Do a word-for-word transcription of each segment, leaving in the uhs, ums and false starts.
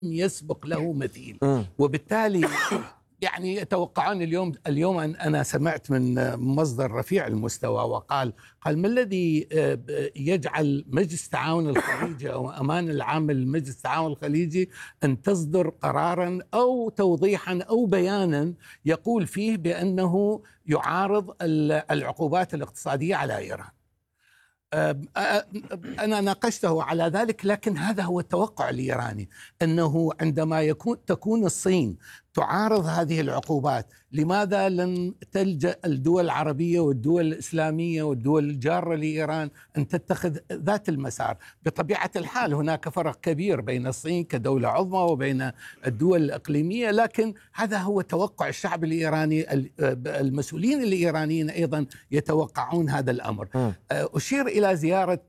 يسبق له مثيل. م. وبالتالي يعني يتوقعون اليوم اليوم أن أنا سمعت من مصدر رفيع المستوى وقال قال ما الذي يجعل مجلس التعاون الخليجي أو أمان العام لمجلس التعاون الخليجي أن تصدر قرارا أو توضيحا أو بيانا يقول فيه بأنه يعارض العقوبات الاقتصادية على إيران. أنا ناقشته على ذلك، لكن هذا هو التوقع الإيراني، أنه عندما يكون تكون الصين تعارض هذه العقوبات، لماذا لن تلجأ الدول العربية والدول الإسلامية والدول الجارة لإيران أن تتخذ ذات المسار؟ بطبيعة الحال هناك فرق كبير بين الصين كدولة عظمى وبين الدول الإقليمية، لكن هذا هو توقع الشعب الإيراني. المسؤولين الإيرانيين أيضا يتوقعون هذا الأمر. أشير إلى زيارة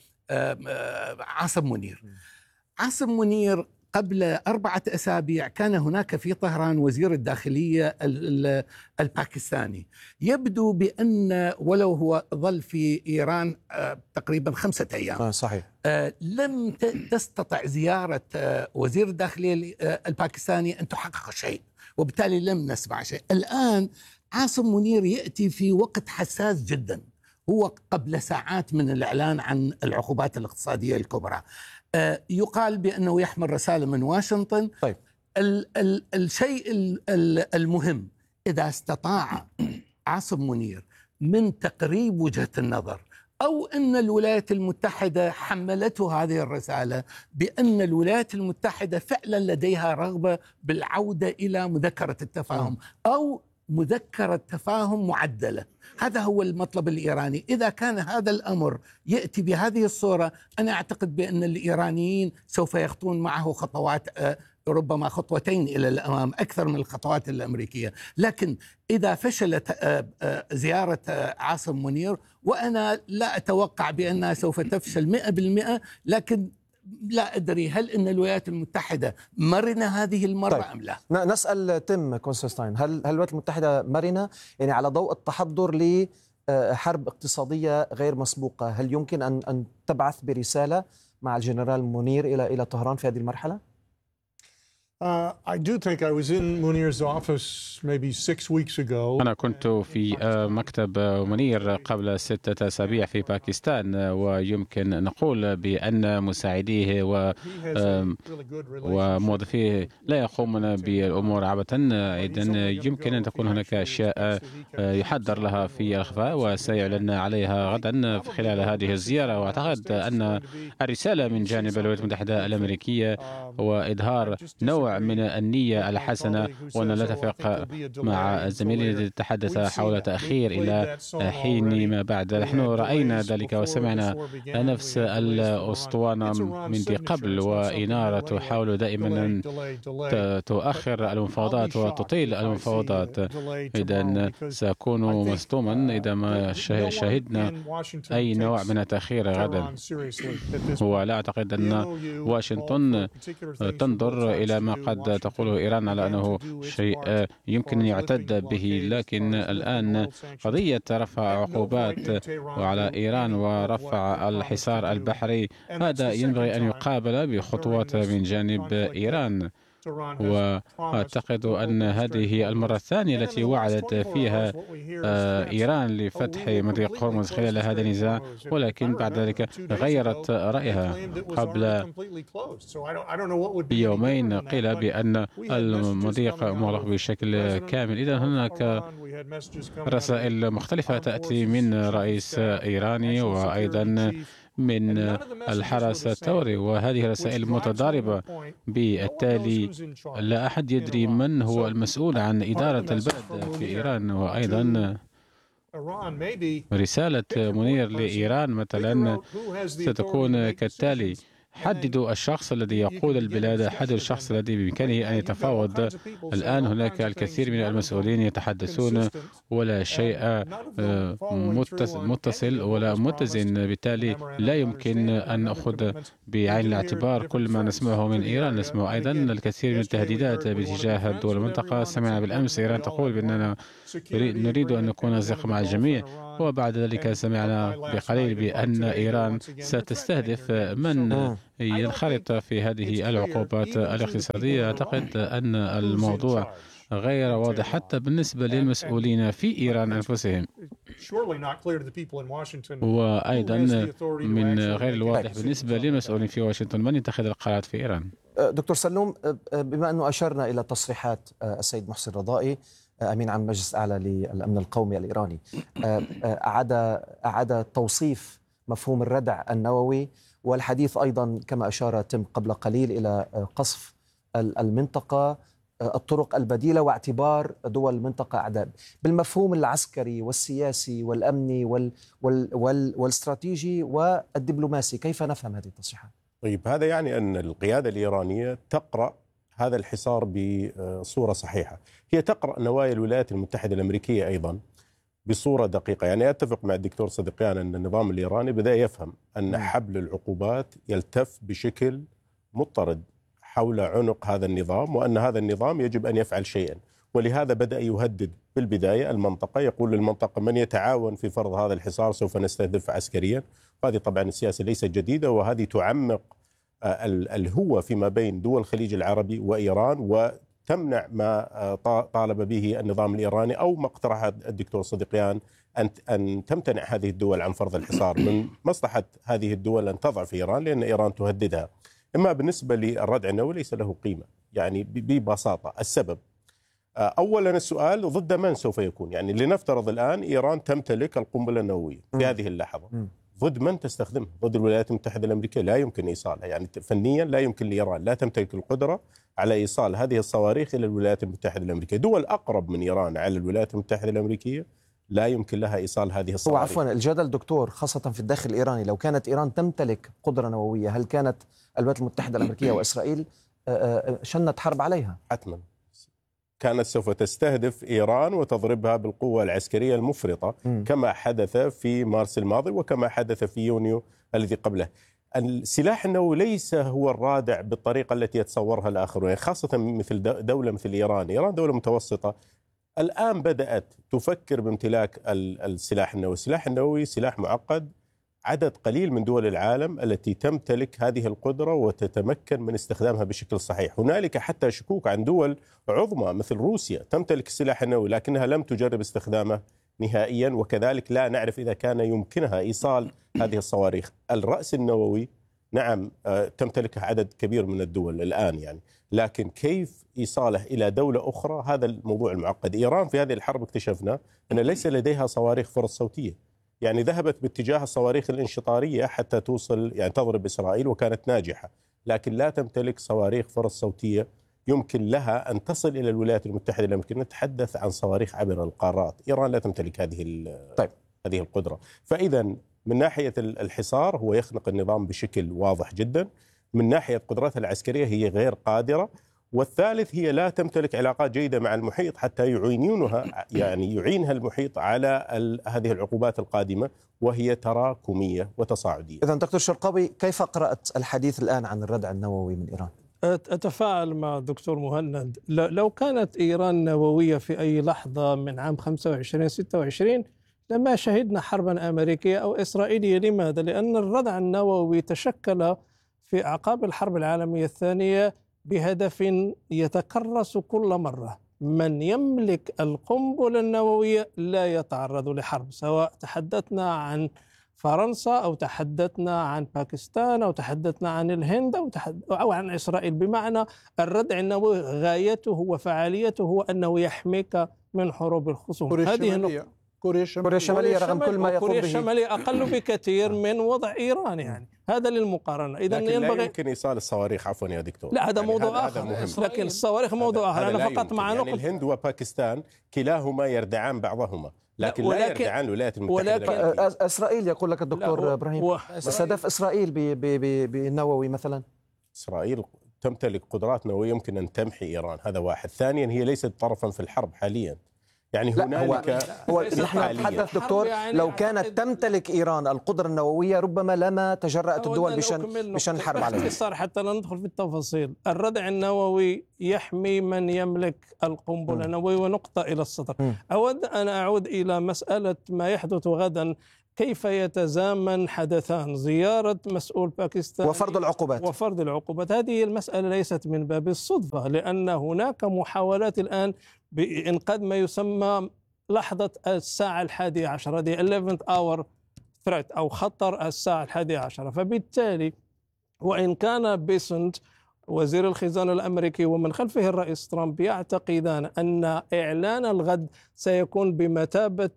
عاصم منير. عاصم منير قبل أربعة أسابيع كان هناك في طهران وزير الداخلية الباكستاني. يبدو بأن ولو هو ظل في إيران تقريبا خمسة أيام آه صحيح. لم تستطع زيارة وزير الداخلية الباكستاني أن تحقق شيء، وبالتالي لم نسمع شيء. الآن عاصم منير يأتي في وقت حساس جدا، هو قبل ساعات من الإعلان عن العقوبات الاقتصادية الكبرى. آه يقال بأنه يحمل رسالة من واشنطن. طيب. ال ال الشيء ال ال المهم إذا استطاع عاصم منير من تقريب وجهة النظر، أو أن الولايات المتحدة حملته هذه الرسالة بأن الولايات المتحدة فعلا لديها رغبة بالعودة إلى مذكرة التفاهم أو مذكرة تفاهم معدلة. هذا هو المطلب الإيراني. إذا كان هذا الأمر يأتي بهذه الصورة، أنا أعتقد بأن الإيرانيين سوف يخطون معه خطوات، ربما خطوتين إلى الأمام أكثر من الخطوات الأمريكية. لكن إذا فشلت زيارة عاصم منير، وأنا لا أتوقع بأنها سوف تفشل مئة بالمئة، لكن لا أدري هل أن الولايات المتحدة مرنة هذه المرة طيب. أم لا؟ نسأل تيم كونستانتين، هل هل الولايات المتحدة مرنة يعني على ضوء التحضر لحرب اقتصادية غير مسبوقة؟ هل يمكن أن أن تبعث برسالة مع الجنرال منير إلى إلى طهران في هذه المرحلة؟ Uh, I do think I was in Munir's office maybe six weeks ago. أنا كنت في مكتب منير قبل ستة أسابيع في باكستان، ويمكن نقول بأن مساعديه و وموظفيه لا يقومون بالأمور عبثا. إذن يمكن أن تكون هناك أشياء يحضر لها في الخفاء وسيعلن عليها غدا في خلال هذه الزيارة. وأعتقد أن الرسالة من جانب الولايات المتحدة الأمريكية وإظهار نوع من النية الحسنة، وأن لا تفق مع الزميل الذي تحدث حول تأخير إلى حين ما بعد. نحن رأينا ذلك وسمعنا نفس الأسطوانة من دي قبل، وإنارة تحاول دائما أن تؤخر المفاوضات وتطيل المفاوضات. إذن سأكون مصدوما إذا ما شهدنا أي نوع من التأخير غدا. ولا أعتقد أن واشنطن تنظر إلى ما قد تقوله إيران على أنه شيء يمكن أن يعتد به، لكن الآن قضية رفع عقوبات على إيران ورفع الحصار البحري هذا ينبغي أن يقابل بخطوات من جانب إيران. وأعتقد أن هذه هي المرة الثانية التي وعدت فيها إيران لفتح مضيق هرمز خلال هذا النزاع، ولكن بعد ذلك غيرت رأيها. قبل يومين قيل بأن المضيق مغلق بشكل كامل. إذا هناك رسائل مختلفة تأتي من رئيس إيراني وأيضا من الحرس الثوري، وهذه رسائل متضاربة. بالتالي لا أحد يدري من هو المسؤول عن إدارة البلد في إيران. وأيضا رسالة منير لإيران مثلا ستكون كالتالي: حددوا الشخص الذي يقود البلاد، حددوا الشخص الذي بإمكانه أن يتفاوض. الآن هناك الكثير من المسؤولين يتحدثون ولا شيء متصل ولا متزن، بالتالي لا يمكن أن نأخذ بعين الاعتبار كل ما نسمعه من إيران. نسمع أيضا الكثير من التهديدات باتجاه دول المنطقة. سمعنا بالأمس إيران تقول بأننا نريد أن نكون أصدقاء مع الجميع. وبعد ذلك سمعنا بقليل بأن إيران ستستهدف من ينخرط في هذه العقوبات الاقتصادية. أعتقد أن الموضوع غير واضح حتى بالنسبة للمسؤولين في إيران أنفسهم، وأيضا من غير الواضح بالنسبة للمسؤولين في واشنطن من يتخذ القرارات في إيران. دكتور سلوم، بما أنه أشرنا إلى تصريحات السيد محسن رضائي أمين عام المجلس الأعلى للأمن القومي الإيراني، أعاد أعاد توصيف مفهوم الردع النووي، والحديث أيضا كما أشار تم قبل قليل إلى قصف المنطقة، الطرق البديلة، واعتبار دول المنطقة أعداء. بالمفهوم العسكري والسياسي والأمني وال وال وال والاستراتيجي والدبلوماسي، كيف نفهم هذه التصريحات؟ طيب، هذا يعني أن القيادة الإيرانية تقرأ هذا الحصار بصورة صحيحة. هي تقرأ نوايا الولايات المتحدة الأمريكية أيضا بصورة دقيقة. يعني أتفق مع الدكتور صديقيان أن النظام الإيراني بدأ يفهم أن حبل العقوبات يلتف بشكل مضطرد حول عنق هذا النظام، وأن هذا النظام يجب أن يفعل شيئا، ولهذا بدأ يهدد بالبداية المنطقة، يقول للمنطقة من يتعاون في فرض هذا الحصار سوف نستهدف عسكريا. وهذه طبعا السياسة ليست جديدة، وهذه تعمق الهوة فيما بين دول الخليج العربي وإيران، وتمنع ما طالب به النظام الإيراني أو ما اقترح الدكتور صديقيان أن أن تمتنع هذه الدول عن فرض الحصار. من مصلحة هذه الدول أن تضعف إيران، لأن إيران تهددها. إما بالنسبة للردع النووي ليس له قيمة، يعني ببساطة. السبب أولا السؤال ضد من سوف يكون؟ يعني لنفترض الآن إيران تمتلك القنبلة النووية في هذه اللحظة، ضد من تستخدمها؟ ضد الولايات المتحدة الأمريكية؟ لا يمكن إيصالها، يعني فنيا لا يمكن لإيران، لا تمتلك القدرة على إيصال هذه الصواريخ إلى الولايات المتحدة الأمريكية. دول أقرب من إيران على الولايات المتحدة الأمريكية لا يمكن لها إيصال هذه الصواريخ. وعفوا الجدل دكتور، خاصة في الداخل الإيراني، لو كانت إيران تمتلك قدرة نووية، هل كانت الولايات المتحدة الأمريكية وإسرائيل شنت حرب عليها؟ حتما كانت سوف تستهدف إيران وتضربها بالقوة العسكرية المفرطة، م. كما حدث في مارس الماضي وكما حدث في يونيو الذي قبله. السلاح النووي ليس هو الرادع بالطريقة التي يتصورها الآخرون، خاصة مثل دولة مثل إيران. إيران دولة متوسطة الآن بدأت تفكر بامتلاك السلاح النووي. السلاح النووي سلاح معقد، عدد قليل من دول العالم التي تمتلك هذه القدرة وتتمكن من استخدامها بشكل صحيح. هنالك حتى شكوك عن دول عظمى مثل روسيا تمتلك السلاح النووي لكنها لم تجرب استخدامه نهائيا، وكذلك لا نعرف إذا كان يمكنها إيصال هذه الصواريخ. الرأس النووي نعم تمتلكه عدد كبير من الدول الآن، يعني لكن كيف إيصاله إلى دولة أخرى؟ هذا الموضوع المعقد. إيران في هذه الحرب اكتشفنا أن ليس لديها صواريخ فرص صوتية، يعني ذهبت باتجاه الصواريخ الانشطارية حتى توصل يعني تضرب إسرائيل وكانت ناجحة، لكن لا تمتلك صواريخ فرص صوتية يمكن لها أن تصل إلى الولايات المتحدة الأمريكية. نتحدث عن صواريخ عبر القارات، إيران لا تمتلك هذه طيب. هذه القدرة. فإذا من ناحية الحصار هو يخنق النظام بشكل واضح جدا، من ناحية قدرتها العسكرية هي غير قادرة، والثالث هي لا تمتلك علاقات جيدة مع المحيط حتى يعينونها، يعني يعينها المحيط على هذه العقوبات القادمة، وهي تراكمية وتصاعدية. إذن دكتور شرقاوي، كيف قرأت الحديث الآن عن الردع النووي من إيران؟ أتفاعل مع الدكتور مهند. لو كانت إيران نووية في أي لحظة من عام خمسة وعشرين ستة وعشرين لما شهدنا حربا أمريكية أو إسرائيلية. لماذا؟ لأن الردع النووي تشكل في أعقاب الحرب العالمية الثانية بهدف يتكرس كل مرة. من يملك القنبلة النووية لا يتعرض لحرب، سواء تحدثنا عن فرنسا أو تحدثنا عن باكستان أو تحدثنا عن الهند أو, تحد... أو عن إسرائيل. بمعنى الردع النووي غايته وفعاليته هو أنه يحميك من حروب الخصوم. هذه النقطة. كوريا الشمالية رغم كل ما يقوم به، كوريا الشمالية أقل بكثير من وضع إيران، يعني هذا للمقارنة. إذا لكن ينبغي لا يمكن إيصال الصواريخ، عفوا يا دكتور. لا هذا يعني موضوع هذا آخر، هذا لكن الصواريخ موضوع آخر. أنا فقط مع يعني نقطة. الهند وباكستان كلاهما يردعان بعضهما، لكن لا, لا يردعان الولايات المتحدة الأمريكية. إسرائيل يقول لك الدكتور إبراهيم، و... بس هدف إسرائيل بالنووي مثلا. إسرائيل تمتلك قدرات نووية يمكن أن تمحي إيران، هذا واحد. ثانيا هي ليست طرفا في الحرب حاليا، يعني هنالك هو نحن نتحدث دكتور لو كانت تمتلك إيران القدرة النووية ربما لما تجرأت الدول بشان بشان الحرب عليها. باختصار حتى لا ندخل في التفاصيل، الردع النووي يحمي من يملك القنبلة النووية، ونقطة إلى السطر. م. أود أن أعود إلى مسألة ما يحدث غدا، كيف يتزامن حدثان زيارة مسؤول باكستاني وفرض العقوبات وفرض العقوبات. هذه المسألة ليست من باب الصدفة، لأن هناك محاولات الآن بإنقاذ ما يسمى لحظة الساعة الحادية عشر، هذه eleventh hour threat أو خطر الساعة الحادية عشر. فبالتالي وإن كان بيسنت وزير الخزانة الأمريكي ومن خلفه الرئيس ترامب يعتقدان أن إعلان الغد سيكون بمثابة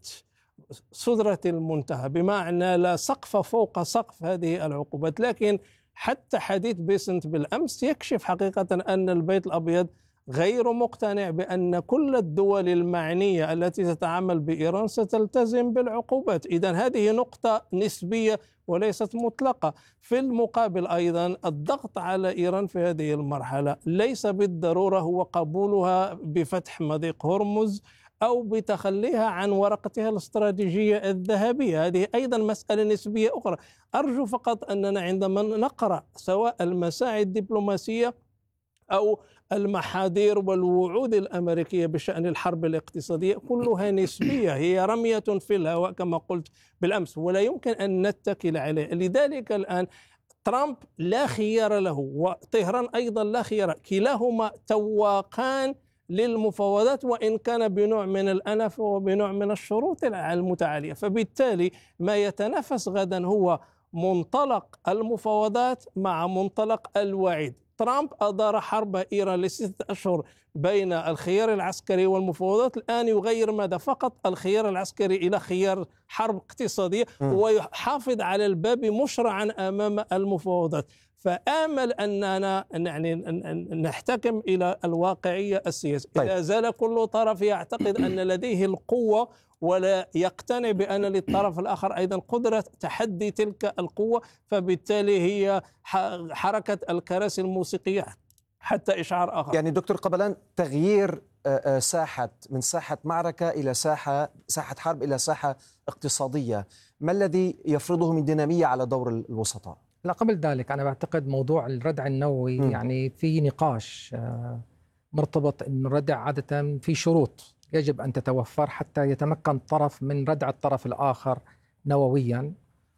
سدرة المنتهى، بمعنى لا سقف فوق سقف هذه العقوبات، لكن حتى حديث بيسنت بالأمس يكشف حقيقة أن البيت الأبيض غير مقتنع بأن كل الدول المعنية التي تتعامل بإيران ستلتزم بالعقوبات. إذن هذه نقطة نسبية وليست مطلقة. في المقابل أيضا الضغط على إيران في هذه المرحلة ليس بالضرورة هو قبولها بفتح مضيق هرمز أو بتخليها عن ورقتها الاستراتيجية الذهبية، هذه أيضا مسألة نسبية أخرى. أرجو فقط أننا عندما نقرأ سواء المساعي الدبلوماسية أو المحاذير والوعود الأمريكية بشأن الحرب الاقتصادية كلها نسبية، هي رمية في الهواء كما قلت بالأمس، ولا يمكن أن نتكل عليه. لذلك الآن ترامب لا خيار له وطهران أيضا لا خيار، كلاهما تواقان للمفاوضات وإن كان بنوع من الأنف وبنوع من الشروط المتعالية. فبالتالي ما يتنافس غدا هو منطلق المفاوضات مع منطلق الوعيد. ترامب أدار حرب إيران لستة أشهر بين الخيار العسكري والمفاوضات، الآن يغير ماذا؟ فقط الخيار العسكري إلى خيار حرب اقتصادية ويحافظ على الباب مشرعا أمام المفاوضات. فآمل أننا يعني نحتكم إلى الواقعية السياسية. طيب. إذا زال كل طرف يعتقد أن لديه القوة ولا يقتنع بأن للطرف الآخر أيضا قدرة تحدي تلك القوة، فبالتالي هي حركة الكراسي الموسيقية حتى إشعار آخر. يعني دكتور قبلان، تغيير ساحة من ساحة معركة إلى ساحة ساحة حرب إلى ساحة اقتصادية، ما الذي يفرضه من دينامية على دور الوسطاء؟ لا، قبل ذلك أنا بعتقد موضوع الردع النووي م. يعني في نقاش مرتبط أن الردع عادة في شروط يجب أن تتوفر حتى يتمكن الطرف من ردع الطرف الآخر نوويا،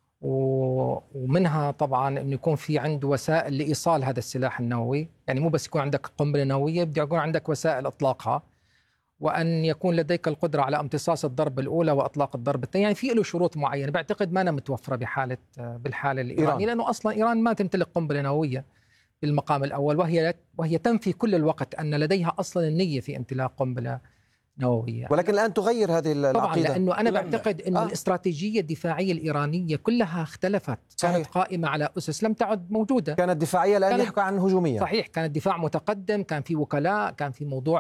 ومنها طبعا أن يكون في عنده وسائل لإيصال هذا السلاح النووي. يعني مو بس يكون عندك قنبلة نووية، بدي يكون عندك وسائل إطلاقها، وأن يكون لديك القدرة على امتصاص الضربة الأولى وإطلاق الضربة الثانية. يعني في له شروط معينة بعتقد ما أنا متوفرة بحالة بالحالة الإيرانية، لأنه أصلا إيران ما تمتلك قنبلة نووية بالمقام الأول، وهي وهي تنفي كل الوقت أن لديها أصلا النية في امتلاك قنبلة نووية. ولكن الآن تغير هذه العقيدة طبعا، لأنه أنا بعتقد أن آه. الاستراتيجية الدفاعية الإيرانية كلها اختلفت، كانت قائمة على أسس لم تعد موجودة. كانت دفاعية الآن يحكى عن هجومية. صحيح، كانت دفاع متقدم، كان في وكلاء، كان في موضوع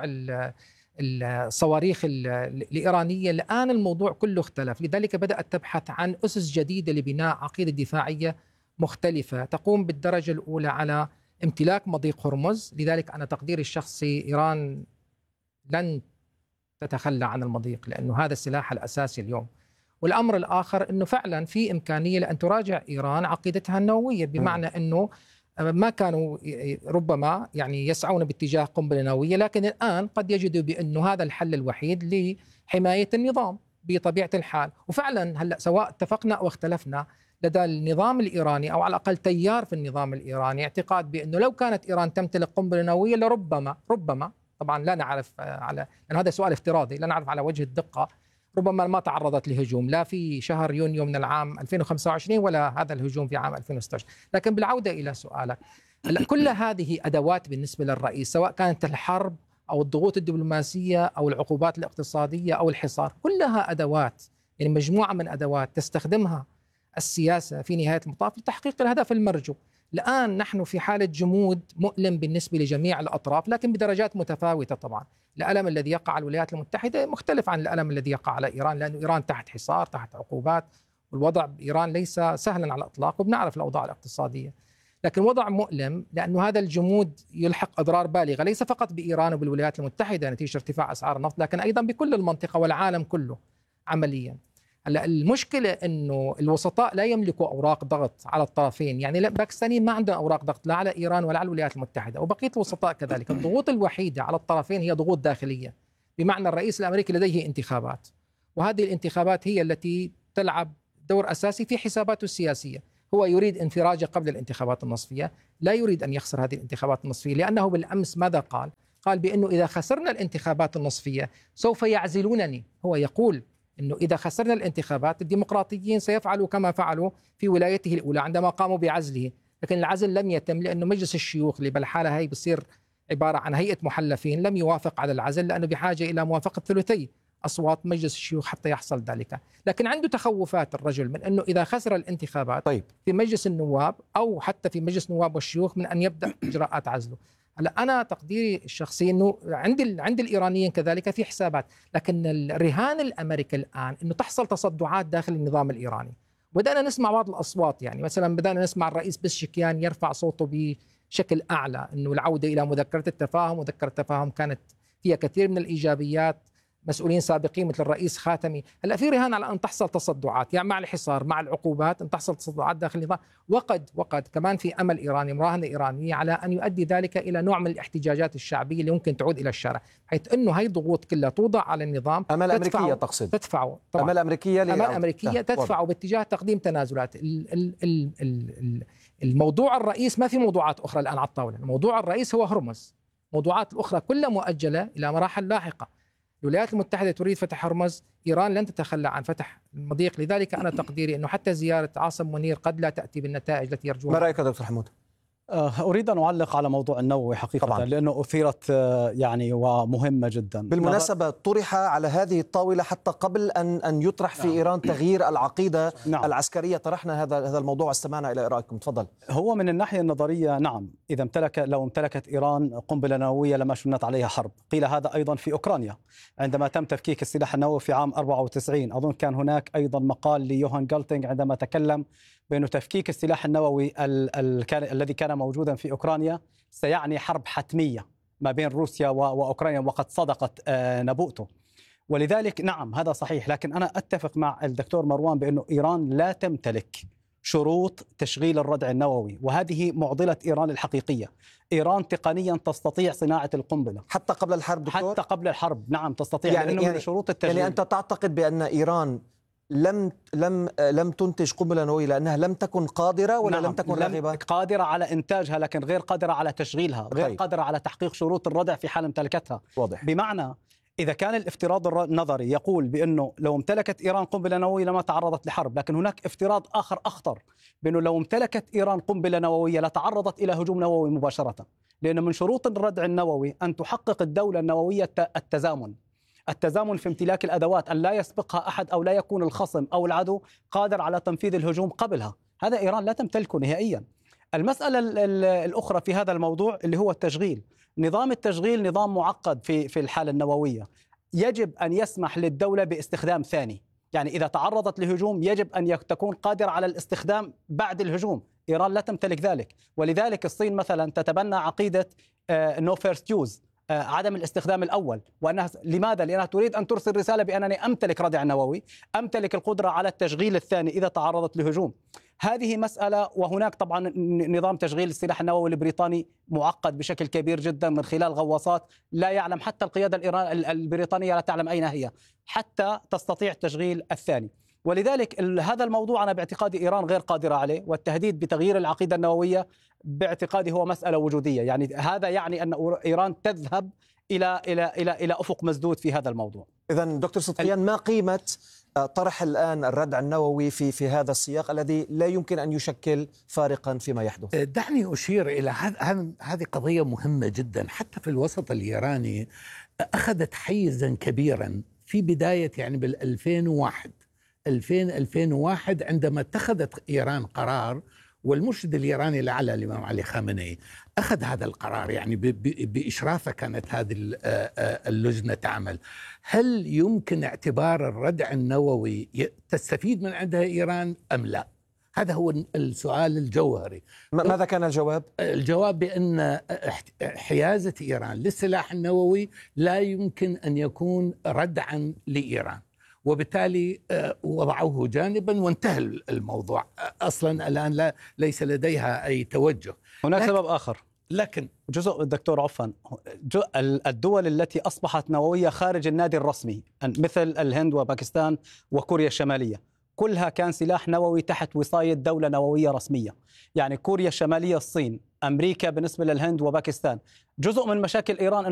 الصواريخ الإيرانية. الآن الموضوع كله اختلف، لذلك بدأت تبحث عن أسس جديدة لبناء عقيدة دفاعية مختلفة تقوم بالدرجة الأولى على امتلاك مضيق هرمز. لذلك أنا تقديري الشخصي إيران لن تتخلى عن المضيق، لأنه هذا السلاح الأساسي اليوم. والأمر الآخر أنه فعلا في إمكانية لأن تراجع إيران عقيدتها النووية، بمعنى أنه ما كانوا ربما يعني يسعون باتجاه قنبلة نووية، لكن الآن قد يجدوا بأنه هذا الحل الوحيد لحماية النظام بطبيعة الحال. وفعلا هلأ سواء اتفقنا أو اختلفنا، لدى النظام الإيراني أو على الأقل تيار في النظام الإيراني اعتقاد بأنه لو كانت إيران تمتلك قنبلة نووية لربما ربما طبعا لا نعرف على، لأن هذا سؤال افتراضي لا نعرف على وجه الدقة، ربما ما تعرضت لهجوم لا في شهر يونيو من العام ألفين وخمسة وعشرين ولا هذا الهجوم في عام ألفين وستة عشر. لكن بالعودة إلى سؤالك، كل هذه أدوات بالنسبة للرئيس، سواء كانت الحرب أو الضغوط الدبلوماسية أو العقوبات الاقتصادية أو الحصار، كلها أدوات، يعني مجموعة من أدوات تستخدمها السياسة في نهاية المطاف لتحقيق الهدف المرجو. الآن نحن في حالة جمود مؤلم بالنسبة لجميع الأطراف، لكن بدرجات متفاوتة. طبعا الألم الذي يقع على الولايات المتحدة مختلف عن الألم الذي يقع على إيران، لأن إيران تحت حصار، تحت عقوبات، والوضع بإيران ليس سهلا على الإطلاق، وبنعرف الأوضاع الاقتصادية. لكن وضع مؤلم، لأنه هذا الجمود يلحق أضرار بالغة ليس فقط بإيران وبالولايات المتحدة نتيجة ارتفاع أسعار النفط، لكن أيضا بكل المنطقة والعالم كله عمليا. هلا المشكلة أنه الوسطاء لا يملكوا أوراق ضغط على الطرفين، يعني الباكستانيين ما عندهم أوراق ضغط لا على إيران ولا على الولايات المتحدة، وبقية الوسطاء كذلك. الضغوط الوحيدة على الطرفين هي ضغوط داخلية، بمعنى الرئيس الأمريكي لديه انتخابات، وهذه الانتخابات هي التي تلعب دور أساسي في حساباته السياسية. هو يريد انفراجه قبل الانتخابات النصفية، لا يريد أن يخسر هذه الانتخابات النصفية، لأنه بالأمس ماذا قال؟ قال بأنه إذا خسرنا الانتخابات النصفية سوف يعزلونني. هو يقول أنه إذا خسرنا الانتخابات الديمقراطيين سيفعلوا كما فعلوا في ولايته الأولى عندما قاموا بعزله، لكن العزل لم يتم لأنه مجلس الشيوخ اللي بالحالة هي بصير عبارة عن هيئة محلفين لم يوافق على العزل، لأنه بحاجة إلى موافقة ثلثي أصوات مجلس الشيوخ حتى يحصل ذلك. لكن عنده تخوفات الرجل من أنه إذا خسر الانتخابات طيب. في مجلس النواب أو حتى في مجلس النواب والشيوخ من أن يبدأ إجراءات عزله. هلا أنا تقديري الشخصي أنه عند عند الإيرانيين كذلك في حسابات، لكن الرهان الأمريكي الآن أنه تحصل تصدعات داخل النظام الإيراني. بدأنا نسمع بعض الأصوات، يعني مثلا بدأنا نسمع الرئيس بشكيان يرفع صوته بشكل أعلى أنه العودة إلى مذكرة التفاهم، مذكرة التفاهم كانت فيها كثير من الإيجابيات، مسؤولين سابقين مثل الرئيس خاتمي. هلا في رهان على ان تحصل تصدعات، يعني مع الحصار مع العقوبات ان تحصل تصدعات داخل النظام، وقد وقد كمان في امل ايراني، مراهنه ايرانيه على ان يؤدي ذلك الى نوع من الاحتجاجات الشعبيه اللي ممكن تعود الى الشارع، حيث انه هي الضغوط كلها توضع على النظام. امل امريكيه تقصد؟ تدفعه طبعا. امل امريكيه امل امريكيه تدفعه باتجاه تقديم تنازلات. ال ال ال ال الموضوع الرئيس ما في موضوعات اخرى الان على الطاوله، الموضوع الرئيس هو هرمز، موضوعات الاخرى كلها مؤجله الى مراحل لاحقه. الولايات المتحدة تريد فتح هرمز، إيران لن تتخلى عن فتح المضيق، لذلك أنا تقديري أنه حتى زيارة عاصم منير قد لا تأتي بالنتائج التي يرجوها. ما رأيك دكتور حمود؟ أريد أن أعلق على موضوع النووي حقيقة طبعا. لأنه أثيرت يعني ومهمة جدا. بالمناسبة طرح على هذه الطاولة حتى قبل أن أن يطرح في نعم. إيران تغيير العقيدة نعم. العسكرية، طرحنا هذا هذا الموضوع واستمعنا إلى آرائكم. تفضل. هو من الناحية النظرية نعم، إذا امتلك لو امتلكت إيران قنبلة نووية لما شنت عليها حرب. قيل هذا أيضا في أوكرانيا عندما تم تفكيك السلاح النووي في عام أربعة وتسعين. أظن كان هناك أيضا مقال ليوهان جالتينغ عندما تكلم بأنه تفكيك السلاح النووي ال ال كان الذي كان موجودا في أوكرانيا سيعني حرب حتمية ما بين روسيا وأوكرانيا، وقد صدقت نبوءته. ولذلك نعم هذا صحيح، لكن أنا أتفق مع الدكتور مروان بأنه إيران لا تمتلك شروط تشغيل الردع النووي، وهذه معضلة إيران الحقيقية. إيران تقنيا تستطيع صناعة القنبلة حتى قبل الحرب دكتور؟ حتى قبل الحرب نعم تستطيع، يعني لأنه يعني من شروط التشغيل. يعني أنت تعتقد بأن إيران لم لم لم تنتج قنبلة نووية لأنها لم تكن قادرة ولا نعم. لم تكن راغبة؟ قادرة على إنتاجها لكن غير قادرة على تشغيلها، غير طيب. قادرة على تحقيق شروط الردع في حال امتلكتها. واضح. بمعنى إذا كان الافتراض النظري يقول بأنه لو امتلكت إيران قنبلة نووية لما تعرضت لحرب، لكن هناك افتراض آخر أخطر بأنه لو امتلكت إيران قنبلة نووية لتعرضت إلى هجوم نووي مباشرة، لأن من شروط الردع النووي أن تحقق الدولة النووية التزامن التزامن في امتلاك الأدوات، أن لا يسبقها أحد أو لا يكون الخصم أو العدو قادر على تنفيذ الهجوم قبلها. هذا إيران لا تمتلكه نهائيا. المسألة الأخرى في هذا الموضوع اللي هو التشغيل. نظام التشغيل نظام معقد في في الحالة النووية، يجب أن يسمح للدولة باستخدام ثاني، يعني إذا تعرضت لهجوم يجب أن تكون قادرة على الاستخدام بعد الهجوم. إيران لا تمتلك ذلك، ولذلك الصين مثلا تتبنى عقيدة نو فيرست يوز، عدم الاستخدام الأول. وأنها لماذا؟ لأنها تريد أن ترسل رسالة بأنني أمتلك ردع نووي، أمتلك القدرة على التشغيل الثاني إذا تعرضت لهجوم. هذه مسألة. وهناك طبعا نظام تشغيل السلاح النووي البريطاني معقد بشكل كبير جدا من خلال غواصات لا يعلم حتى القيادة البريطانية لا تعلم أين هي حتى تستطيع تشغيل الثاني. ولذلك هذا الموضوع أنا باعتقادي إيران غير قادرة عليه، والتهديد بتغيير العقيدة النووية باعتقادي هو مسألة وجودية. يعني هذا يعني أن إيران تذهب إلى إلى إلى إلى أفق مسدود في هذا الموضوع. إذن دكتور صدقيان، ما قيمة طرح الآن الردع النووي في في هذا السياق الذي لا يمكن أن يشكل فارقا فيما يحدث؟ دعني أشير إلى هذه قضية مهمة جدا. حتى في الوسط الإيراني أخذت حيزا كبيرا في بداية يعني بالألفين وواحد ألفين ألفين وواحد عندما اتخذت إيران قرار، والمرشد الإيراني الأعلى الإمام علي خامنئي أخذ هذا القرار، يعني بإشرافه كانت هذه اللجنة تعمل. هل يمكن اعتبار الردع النووي تستفيد من عندها إيران أم لا؟ هذا هو السؤال الجوهري. ماذا كان الجواب؟ الجواب بأن حيازة إيران للسلاح النووي لا يمكن أن يكون ردعا لإيران، وبالتالي وضعوه جانبا وانتهى الموضوع. أصلا الآن لا ليس لديها أي توجه. هناك سبب آخر، لكن جزء الدكتور عفان، الدول التي أصبحت نووية خارج النادي الرسمي مثل الهند وباكستان وكوريا الشمالية، كلها كان سلاح نووي تحت وصاية دولة نووية رسمية. يعني كوريا الشمالية، الصين، أمريكا بالنسبة للهند وباكستان. جزء من مشاكل إيران